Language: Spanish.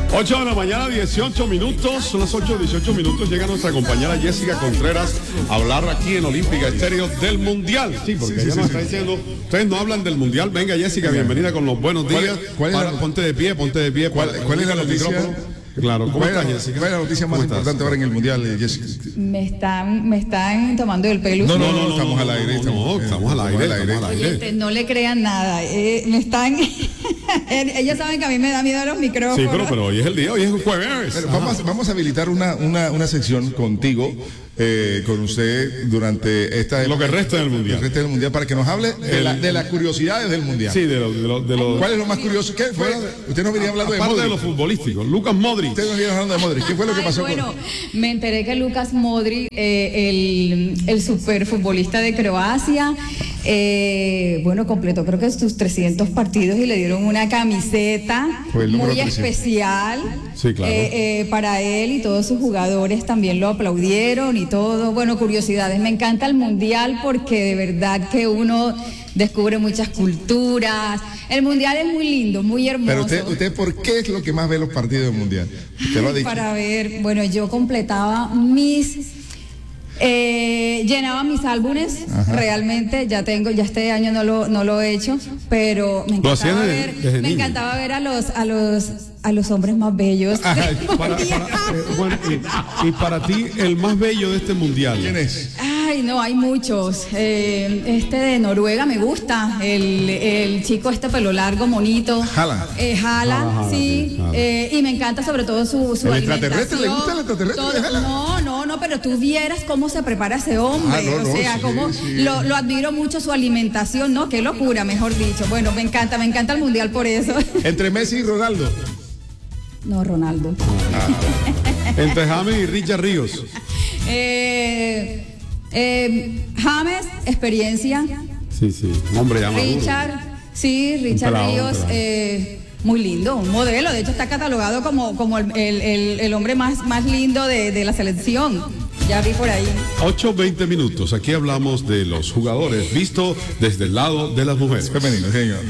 8 de la mañana, 18 minutos, son las 8:18. Llega nuestra compañera Jessica Contreras a hablar aquí en Olímpica Estéreo del Mundial. Sí, porque ella nos está diciendo, ustedes no hablan del Mundial. Venga, Jessica, bienvenida con los buenos días. Ponte de pie. ¿Cuál es la noticia? Claro, ¿cómo estás, Jessica? ¿Cuál es la noticia más importante ahora en el Mundial, Jessica? Me están tomando el pelo. No, estamos al aire. Estamos al aire. No le crean nada. Me están... Ellos saben que a mí me da miedo los micrófonos. Sí, pero hoy es el día, hoy es jueves. Pero vamos a habilitar una sección contigo, con usted durante esta... Lo que resta del Mundial. El resto del Mundial, para que nos hable de las curiosidades del Mundial. Sí, de lo... ¿Cuál es lo más curioso? ¿Qué fue? Usted nos venía hablando de Modric. Aparte de los futbolísticos, Lucas Modric. Usted nos venía hablando de Modric. ¿Qué fue lo que pasó? Bueno, me enteré que Lucas Modric, el superfutbolista de Croacia, completó creo que sus 300 partidos y le dieron una camiseta muy especial. Sí, claro. Para él, y todos sus jugadores también lo aplaudieron y todo. Bueno, curiosidades. Me encanta el Mundial porque de verdad que uno descubre muchas culturas. El Mundial es muy lindo, muy hermoso. Pero usted ¿por qué es lo que más ve los partidos del Mundial? Usted lo ha dicho. Para ver, bueno, yo completaba llenaba mis álbumes. Ajá. Realmente ya este año no lo he hecho, pero me encantaba ver a los hombres más bellos. Y para ti, el más bello de este Mundial, ¿quién es? Ay, no, hay muchos. De Noruega me gusta, el chico pelo largo, monito. Haaland, sí. Y me encanta sobre todo su ¿El extraterrestre? ¿Le gusta el extraterrestre de Haaland? No, pero tú vieras cómo se prepara ese hombre. Lo admiro mucho, su alimentación, ¿no? Qué locura, mejor dicho. Bueno, me encanta el Mundial por eso. ¿Entre Messi y Ronaldo? No, Ronaldo. ¿Entre James y Richard Ríos? James, experiencia. Sí, un hombre llamado. Richard Ríos, muy lindo, un modelo. De hecho, está catalogado como el hombre más lindo de la selección. Ya vi por ahí. 8:20. Aquí hablamos de los jugadores visto desde el lado de las mujeres. Femenino, señor.